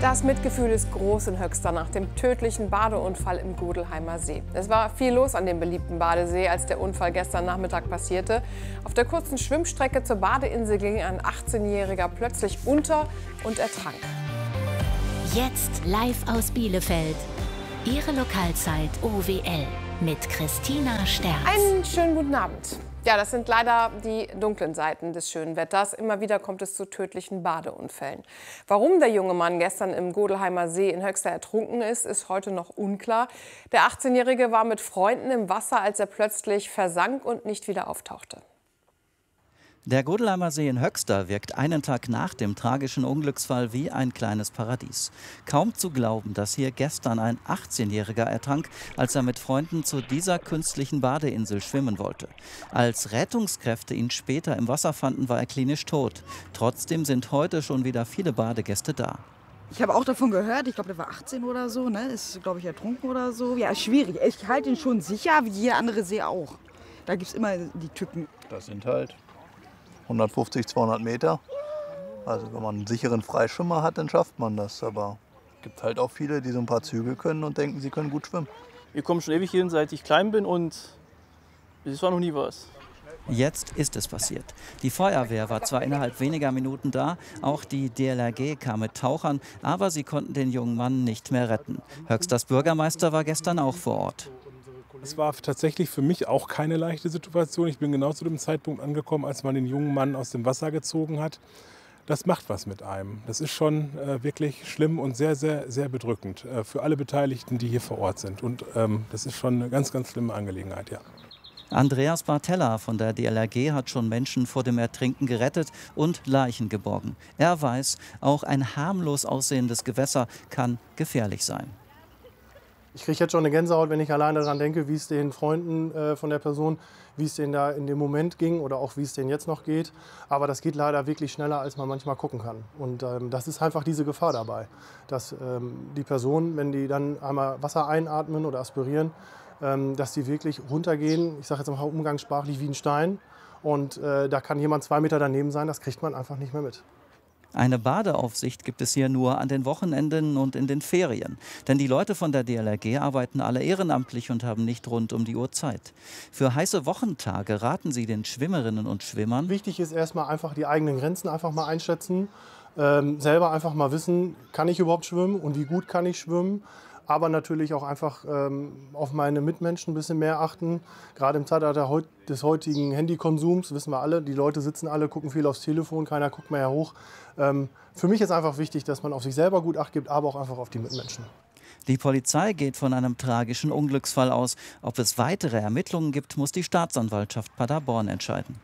Das Mitgefühl ist groß in Höxter nach dem tödlichen Badeunfall im Godelheimer See. Es war viel los an dem beliebten Badesee, als der Unfall gestern Nachmittag passierte. Auf der kurzen Schwimmstrecke zur Badeinsel ging ein 18-Jähriger plötzlich unter und ertrank. Jetzt live aus Bielefeld. Ihre Lokalzeit OWL mit Christina Sterz. Einen schönen guten Abend. Ja, das sind leider die dunklen Seiten des schönen Wetters. Immer wieder kommt es zu tödlichen Badeunfällen. Warum der junge Mann gestern im Godelheimer See in Höxter ertrunken ist, ist heute noch unklar. Der 18-Jährige war mit Freunden im Wasser, als er plötzlich versank und nicht wieder auftauchte. Der Godelheimer See in Höxter wirkt einen Tag nach dem tragischen Unglücksfall wie ein kleines Paradies. Kaum zu glauben, dass hier gestern ein 18-Jähriger ertrank, als er mit Freunden zu dieser künstlichen Badeinsel schwimmen wollte. Als Rettungskräfte ihn später im Wasser fanden, war er klinisch tot. Trotzdem sind heute schon wieder viele Badegäste da. Ich habe auch davon gehört, ich glaube, der war 18 oder so, ne? Ist, glaube ich, ertrunken oder so. Ja, ist schwierig. Ich halte ihn schon sicher, wie jeder andere See auch. Da gibt es immer die Tücken. Das sind halt 150, 200 Meter. Also wenn man einen sicheren Freischwimmer hat, dann schafft man das. Aber es gibt halt auch viele, die so ein paar Züge können und denken, sie können gut schwimmen. Wir kommen schon ewig hin, seit ich klein bin, und es war noch nie was. Jetzt ist es passiert. Die Feuerwehr war zwar innerhalb weniger Minuten da, auch die DLRG kam mit Tauchern, aber sie konnten den jungen Mann nicht mehr retten. Höxters Bürgermeister war gestern auch vor Ort. Es war tatsächlich für mich auch keine leichte Situation. Ich bin genau zu dem Zeitpunkt angekommen, als man den jungen Mann aus dem Wasser gezogen hat. Das macht was mit einem. Das ist schon wirklich schlimm und sehr, sehr, sehr bedrückend für alle Beteiligten, die hier vor Ort sind. Und das ist schon eine ganz, ganz schlimme Angelegenheit, ja. Andreas Bartella von der DLRG hat schon Menschen vor dem Ertrinken gerettet und Leichen geborgen. Er weiß, auch ein harmlos aussehendes Gewässer kann gefährlich sein. Ich kriege jetzt schon eine Gänsehaut, wenn ich alleine daran denke, wie es den Freunden von der Person, wie es denen da in dem Moment ging oder auch wie es denen jetzt noch geht. Aber das geht leider wirklich schneller, als man manchmal gucken kann. Und das ist einfach diese Gefahr dabei, dass die Personen, wenn die dann einmal Wasser einatmen oder aspirieren, dass die wirklich runtergehen, ich sage jetzt mal umgangssprachlich wie ein Stein. Und da kann jemand 2 Meter daneben sein, das kriegt man einfach nicht mehr mit. Eine Badeaufsicht gibt es hier nur an den Wochenenden und in den Ferien. Denn die Leute von der DLRG arbeiten alle ehrenamtlich und haben nicht rund um die Uhr Zeit. Für heiße Wochentage raten sie den Schwimmerinnen und Schwimmern: Wichtig ist erstmal einfach die eigenen Grenzen einfach mal einschätzen. Selber einfach mal wissen, kann ich überhaupt schwimmen und wie gut kann ich schwimmen. Aber natürlich auch einfach auf meine Mitmenschen ein bisschen mehr achten. Gerade im Zeitalter des heutigen Handykonsums, wissen wir alle, die Leute sitzen alle, gucken viel aufs Telefon, keiner guckt mehr hoch. Für mich ist einfach wichtig, dass man auf sich selber gut Acht gibt, aber auch einfach auf die Mitmenschen. Die Polizei geht von einem tragischen Unglücksfall aus. Ob es weitere Ermittlungen gibt, muss die Staatsanwaltschaft Paderborn entscheiden.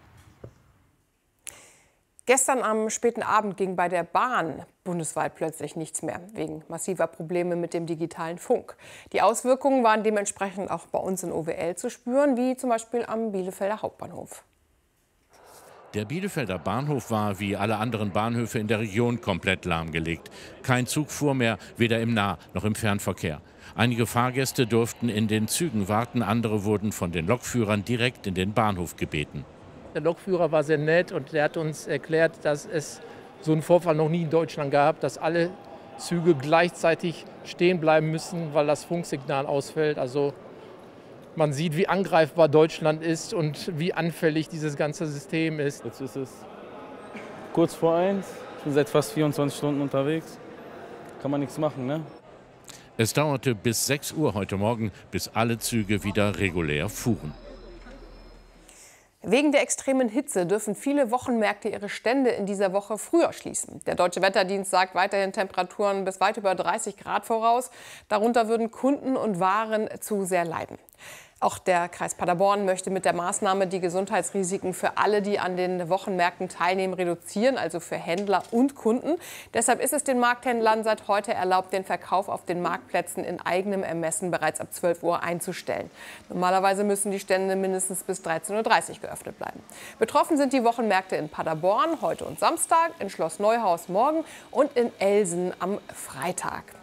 Gestern am späten Abend ging bei der Bahn bundesweit plötzlich nichts mehr, wegen massiver Probleme mit dem digitalen Funk. Die Auswirkungen waren dementsprechend auch bei uns in OWL zu spüren, wie zum Beispiel am Bielefelder Hauptbahnhof. Der Bielefelder Bahnhof war wie alle anderen Bahnhöfe in der Region komplett lahmgelegt. Kein Zug fuhr mehr, weder im Nah- noch im Fernverkehr. Einige Fahrgäste durften in den Zügen warten, andere wurden von den Lokführern direkt in den Bahnhof gebeten. Der Lokführer war sehr nett und der hat uns erklärt, dass es so einen Vorfall noch nie in Deutschland gab, dass alle Züge gleichzeitig stehen bleiben müssen, weil das Funksignal ausfällt. Also man sieht, wie angreifbar Deutschland ist und wie anfällig dieses ganze System ist. Jetzt ist es kurz vor 1. Ich bin seit fast 24 Stunden unterwegs. Kann man nichts machen, ne? Es dauerte bis 6 Uhr heute Morgen, bis alle Züge wieder regulär fuhren. Wegen der extremen Hitze dürfen viele Wochenmärkte ihre Stände in dieser Woche früher schließen. Der Deutsche Wetterdienst sagt weiterhin Temperaturen bis weit über 30 Grad voraus. Darunter würden Kunden und Waren zu sehr leiden. Auch der Kreis Paderborn möchte mit der Maßnahme die Gesundheitsrisiken für alle, die an den Wochenmärkten teilnehmen, reduzieren, also für Händler und Kunden. Deshalb ist es den Markthändlern seit heute erlaubt, den Verkauf auf den Marktplätzen in eigenem Ermessen bereits ab 12 Uhr einzustellen. Normalerweise müssen die Stände mindestens bis 13:30 Uhr geöffnet bleiben. Betroffen sind die Wochenmärkte in Paderborn heute und Samstag, in Schloss Neuhaus morgen und in Elsen am Freitag.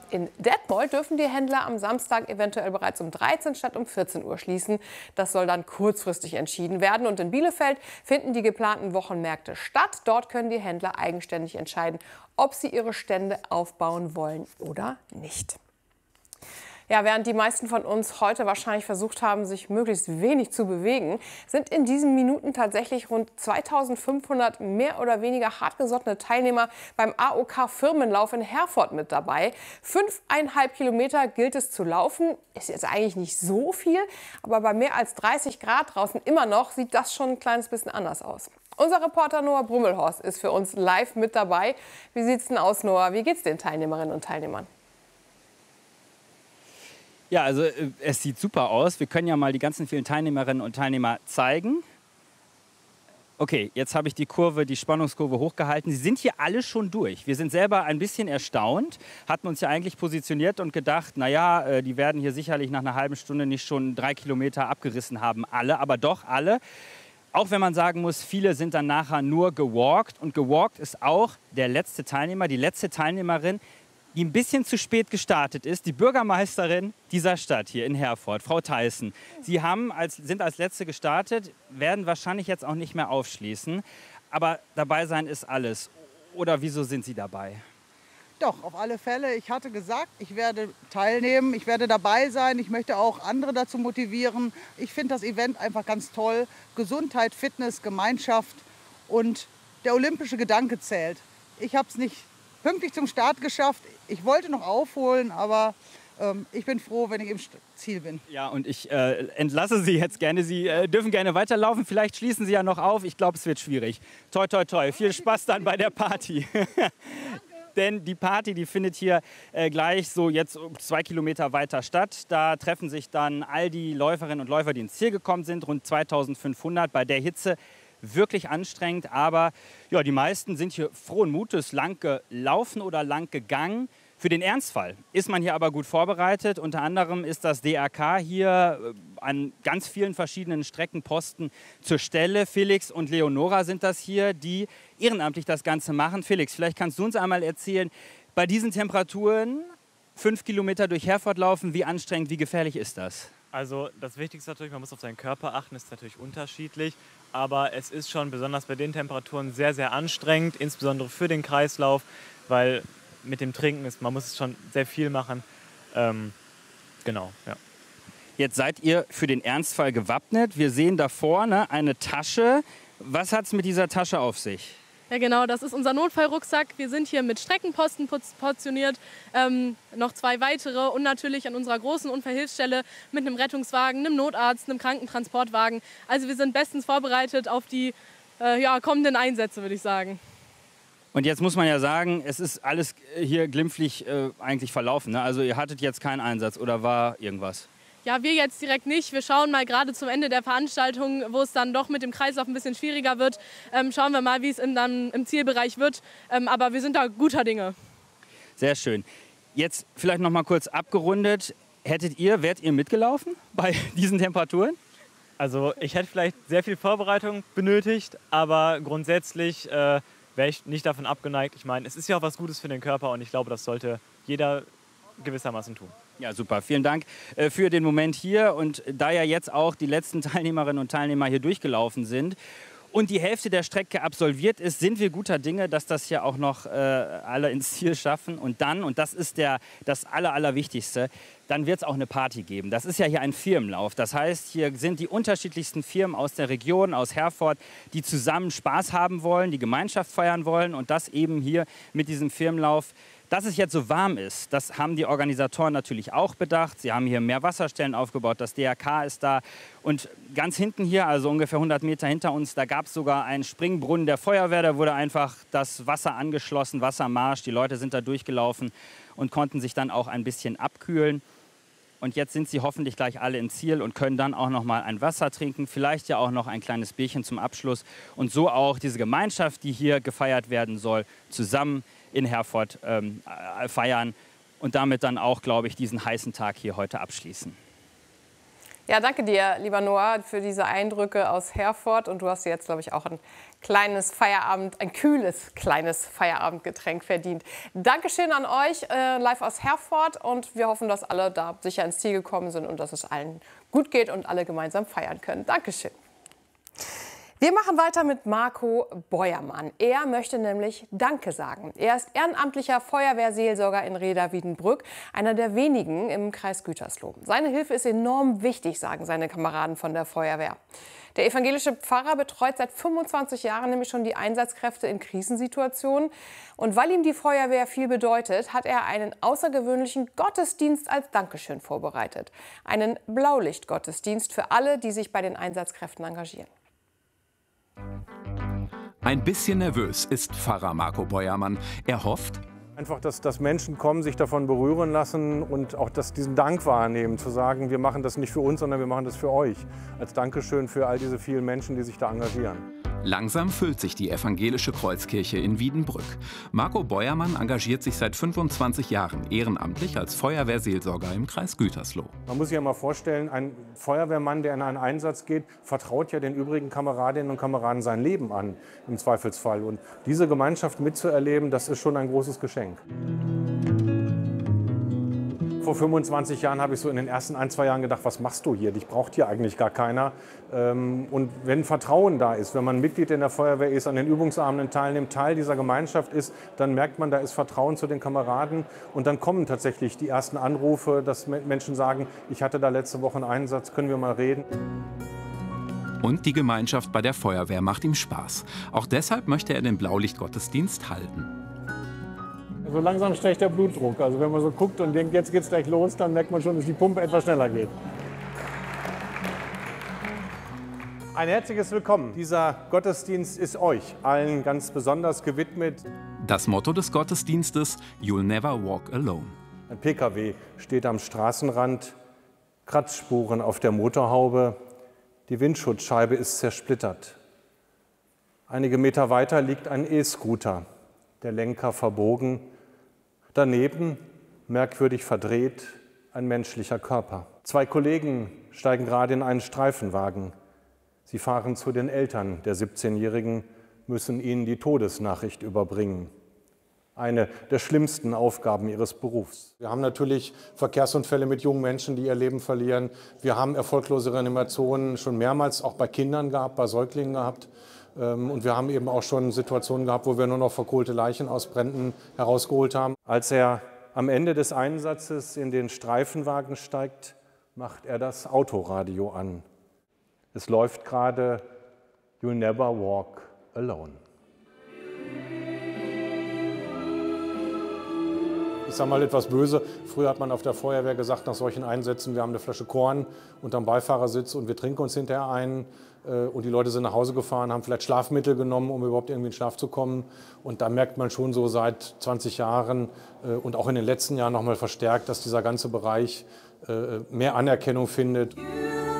In Detmold dürfen die Händler am Samstag eventuell bereits um 13 statt um 14 Uhr schließen. Das soll dann kurzfristig entschieden werden. Und in Bielefeld finden die geplanten Wochenmärkte statt. Dort können die Händler eigenständig entscheiden, ob sie ihre Stände aufbauen wollen oder nicht. Ja, während die meisten von uns heute wahrscheinlich versucht haben, sich möglichst wenig zu bewegen, sind in diesen Minuten tatsächlich rund 2500 mehr oder weniger hartgesottene Teilnehmer beim AOK-Firmenlauf in Herford mit dabei. 5,5 Kilometer gilt es zu laufen. Ist jetzt eigentlich nicht so viel, aber bei mehr als 30 Grad draußen immer noch sieht das schon ein kleines bisschen anders aus. Unser Reporter Noah Brummelhorst ist für uns live mit dabei. Wie sieht's denn aus, Noah? Wie geht's den Teilnehmerinnen und Teilnehmern? Ja, also es sieht super aus. Wir können ja mal die ganzen vielen Teilnehmerinnen und Teilnehmer zeigen. Okay, jetzt habe ich die Spannungskurve hochgehalten. Sie sind hier alle schon durch. Wir sind selber ein bisschen erstaunt, hatten uns ja eigentlich positioniert und gedacht, naja, die werden hier sicherlich nach einer halben Stunde nicht schon 3 Kilometer abgerissen haben, alle, aber doch alle. Auch wenn man sagen muss, viele sind dann nachher nur gewalkt. Und gewalkt ist auch der letzte Teilnehmer, die letzte Teilnehmerin, die ein bisschen zu spät gestartet ist, die Bürgermeisterin dieser Stadt hier in Herford, Frau Theissen. Sie sind als Letzte gestartet, werden wahrscheinlich jetzt auch nicht mehr aufschließen. Aber dabei sein ist alles. Oder wieso sind Sie dabei? Doch, auf alle Fälle. Ich hatte gesagt, ich werde teilnehmen, ich werde dabei sein. Ich möchte auch andere dazu motivieren. Ich finde das Event einfach ganz toll. Gesundheit, Fitness, Gemeinschaft und der olympische Gedanke zählt. Ich habe es nicht pünktlich zum Start geschafft. Ich wollte noch aufholen, aber ich bin froh, wenn ich im Ziel bin. Ja, und ich entlasse Sie jetzt gerne. Sie dürfen gerne weiterlaufen. Vielleicht schließen Sie ja noch auf. Ich glaube, es wird schwierig. Toi, toi, toi. Viel Spaß dann bei der Party. Denn die Party, die findet hier gleich so jetzt 2 Kilometer weiter statt. Da treffen sich dann all die Läuferinnen und Läufer, die ins Ziel gekommen sind. Rund 2500 bei der Hitze. Wirklich anstrengend, aber ja, die meisten sind hier frohen Mutes lang gelaufen oder lang gegangen. Für den Ernstfall ist man hier aber gut vorbereitet. Unter anderem ist das DRK hier an ganz vielen verschiedenen Streckenposten zur Stelle. Felix und Leonora sind das hier, die ehrenamtlich das Ganze machen. Felix, vielleicht kannst du uns einmal erzählen, bei diesen Temperaturen 5 Kilometer durch Herford laufen, wie anstrengend, wie gefährlich ist das? Also das Wichtigste natürlich, man muss auf seinen Körper achten, ist natürlich unterschiedlich. Aber es ist schon besonders bei den Temperaturen sehr, sehr anstrengend, insbesondere für den Kreislauf, weil mit dem Trinken man muss schon sehr viel machen. Genau, ja. Jetzt seid ihr für den Ernstfall gewappnet. Wir sehen da vorne eine Tasche. Was hat es mit dieser Tasche auf sich? Ja genau, das ist unser Notfallrucksack. Wir sind hier mit Streckenposten portioniert, noch 2 weitere und natürlich an unserer großen Unfallhilfsstelle mit einem Rettungswagen, einem Notarzt, einem Krankentransportwagen. Also wir sind bestens vorbereitet auf die kommenden Einsätze, würde ich sagen. Und jetzt muss man ja sagen, es ist alles hier glimpflich eigentlich verlaufen, ne? Also ihr hattet jetzt keinen Einsatz oder war irgendwas? Ja, wir jetzt direkt nicht. Wir schauen mal gerade zum Ende der Veranstaltung, wo es dann doch mit dem Kreislauf ein bisschen schwieriger wird. Schauen wir mal, wie es dann im Zielbereich wird. Aber wir sind da guter Dinge. Sehr schön. Jetzt vielleicht noch mal kurz abgerundet. Wärt ihr mitgelaufen bei diesen Temperaturen? Also ich hätte vielleicht sehr viel Vorbereitung benötigt, aber grundsätzlich wäre ich nicht davon abgeneigt. Ich meine, es ist ja auch was Gutes für den Körper und ich glaube, das sollte jeder gewissermaßen tun. Ja, super. Vielen Dank für den Moment hier. Und da ja jetzt auch die letzten Teilnehmerinnen und Teilnehmer hier durchgelaufen sind und die Hälfte der Strecke absolviert ist, sind wir guter Dinge, dass das hier auch noch alle ins Ziel schaffen. Und dann, und das ist das Allerwichtigste, dann wird es auch eine Party geben. Das ist ja hier ein Firmenlauf. Das heißt, hier sind die unterschiedlichsten Firmen aus der Region, aus Herford, die zusammen Spaß haben wollen, die Gemeinschaft feiern wollen und das eben hier mit diesem Firmenlauf. Dass es jetzt so warm ist, das haben die Organisatoren natürlich auch bedacht. Sie haben hier mehr Wasserstellen aufgebaut, das DRK ist da. Und ganz hinten hier, also ungefähr 100 Meter hinter uns, da gab es sogar einen Springbrunnen der Feuerwehr. Da wurde einfach das Wasser angeschlossen, Wassermarsch. Die Leute sind da durchgelaufen und konnten sich dann auch ein bisschen abkühlen. Und jetzt sind sie hoffentlich gleich alle im Ziel und können dann auch noch mal ein Wasser trinken, vielleicht ja auch noch ein kleines Bierchen zum Abschluss. Und so auch diese Gemeinschaft, die hier gefeiert werden soll, zusammen in Herford feiern und damit dann auch, glaube ich, diesen heißen Tag hier heute abschließen. Ja, danke dir, lieber Noah, für diese Eindrücke aus Herford. Und du hast jetzt, glaube ich, auch ein kühles, kleines Feierabendgetränk verdient. Dankeschön an euch, live aus Herford. Und wir hoffen, dass alle da sicher ins Ziel gekommen sind und dass es allen gut geht und alle gemeinsam feiern können. Dankeschön. Wir machen weiter mit Marco Beuermann. Er möchte nämlich Danke sagen. Er ist ehrenamtlicher Feuerwehrseelsorger in Rheda-Wiedenbrück, einer der wenigen im Kreis Gütersloh. Seine Hilfe ist enorm wichtig, sagen seine Kameraden von der Feuerwehr. Der evangelische Pfarrer betreut seit 25 Jahren nämlich schon die Einsatzkräfte in Krisensituationen. Und weil ihm die Feuerwehr viel bedeutet, hat er einen außergewöhnlichen Gottesdienst als Dankeschön vorbereitet. Einen Blaulichtgottesdienst für alle, die sich bei den Einsatzkräften engagieren. Ein bisschen nervös ist Pfarrer Marco Beuermann. Er hofft, einfach, dass Menschen kommen, sich davon berühren lassen und auch diesen Dank wahrnehmen, zu sagen, wir machen das nicht für uns, sondern wir machen das für euch. Als Dankeschön für all diese vielen Menschen, die sich da engagieren. Langsam füllt sich die evangelische Kreuzkirche in Wiedenbrück. Marco Beuermann engagiert sich seit 25 Jahren ehrenamtlich als Feuerwehrseelsorger im Kreis Gütersloh. Man muss sich ja mal vorstellen, ein Feuerwehrmann, der in einen Einsatz geht, vertraut ja den übrigen Kameradinnen und Kameraden sein Leben an, im Zweifelsfall. Und diese Gemeinschaft mitzuerleben, das ist schon ein großes Geschenk. Vor 25 Jahren habe ich so in den ersten 1-2 Jahren gedacht, was machst du hier? Dich braucht hier eigentlich gar keiner. Und wenn Vertrauen da ist, wenn man Mitglied in der Feuerwehr ist, an den Übungsabenden teilnimmt, Teil dieser Gemeinschaft ist, dann merkt man, da ist Vertrauen zu den Kameraden. Und dann kommen tatsächlich die ersten Anrufe, dass Menschen sagen, ich hatte da letzte Woche einen Einsatz, können wir mal reden. Und die Gemeinschaft bei der Feuerwehr macht ihm Spaß. Auch deshalb möchte er den Blaulichtgottesdienst halten. So langsam steigt der Blutdruck. Also wenn man so guckt und denkt, jetzt geht's gleich los, dann merkt man schon, dass die Pumpe etwas schneller geht. Ein herzliches Willkommen. Dieser Gottesdienst ist euch allen ganz besonders gewidmet. Das Motto des Gottesdienstes: You'll never walk alone. Ein PKW steht am Straßenrand, Kratzspuren auf der Motorhaube, die Windschutzscheibe ist zersplittert. Einige Meter weiter liegt ein E-Scooter, der Lenker verbogen. Daneben, merkwürdig verdreht, ein menschlicher Körper. 2 Kollegen steigen gerade in einen Streifenwagen. Sie fahren zu den Eltern der 17-Jährigen, müssen ihnen die Todesnachricht überbringen. Eine der schlimmsten Aufgaben ihres Berufs. Wir haben natürlich Verkehrsunfälle mit jungen Menschen, die ihr Leben verlieren. Wir haben erfolglose Reanimationen schon mehrmals auch bei Kindern gehabt, bei Säuglingen gehabt. Und wir haben eben auch schon Situationen gehabt, wo wir nur noch verkohlte Leichen aus Bränden herausgeholt haben. Als er am Ende des Einsatzes in den Streifenwagen steigt, macht er das Autoradio an. Es läuft gerade You'll never walk alone. Ich sage mal etwas böse, früher hat man auf der Feuerwehr gesagt, nach solchen Einsätzen, wir haben eine Flasche Korn unterm Beifahrersitz und wir trinken uns hinterher ein. Und die Leute sind nach Hause gefahren, haben vielleicht Schlafmittel genommen, um überhaupt irgendwie in den Schlaf zu kommen. Und da merkt man schon so seit 20 Jahren und auch in den letzten Jahren noch mal verstärkt, dass dieser ganze Bereich mehr Anerkennung findet.